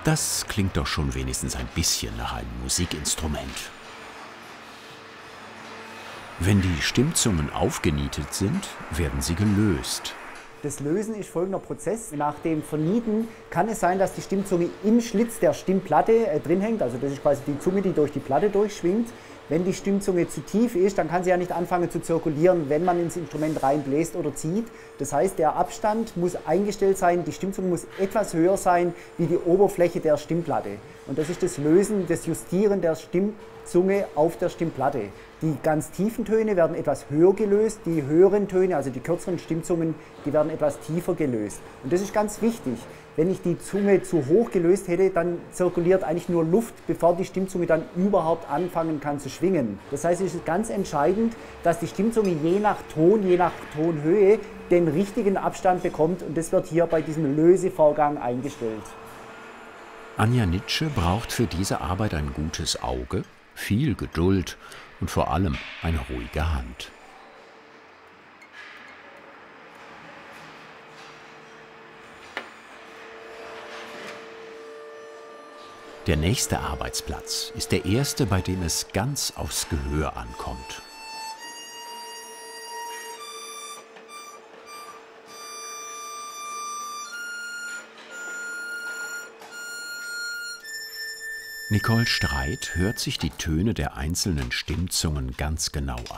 Das klingt doch schon wenigstens ein bisschen nach einem Musikinstrument. Wenn die Stimmzungen aufgenietet sind, werden sie gelöst. Das Lösen ist folgender Prozess. Nach dem Vernieten kann es sein, dass die Stimmzunge im Schlitz der Stimmplatte drin hängt. Also das ist quasi die Zunge, die durch die Platte durchschwingt. Wenn die Stimmzunge zu tief ist, dann kann sie ja nicht anfangen zu zirkulieren, wenn man ins Instrument reinbläst oder zieht. Das heißt, der Abstand muss eingestellt sein, die Stimmzunge muss etwas höher sein wie die Oberfläche der Stimmplatte. Und das ist das Lösen, das Justieren der Stimmzunge auf der Stimmplatte. Die ganz tiefen Töne werden etwas höher gelöst, die höheren Töne, also die kürzeren Stimmzungen, die werden etwas tiefer gelöst. Und das ist ganz wichtig. Wenn ich die Zunge zu hoch gelöst hätte, dann zirkuliert eigentlich nur Luft, bevor die Stimmzunge dann überhaupt anfangen kann zu schwingen. Das heißt, es ist ganz entscheidend, dass die Stimmzunge je nach Ton, je nach Tonhöhe den richtigen Abstand bekommt, und das wird hier bei diesem Lösevorgang eingestellt. Anja Nitsche braucht für diese Arbeit ein gutes Auge, viel Geduld und vor allem eine ruhige Hand. Der nächste Arbeitsplatz ist der erste, bei dem es ganz aufs Gehör ankommt. Nicole Streit hört sich die Töne der einzelnen Stimmzungen ganz genau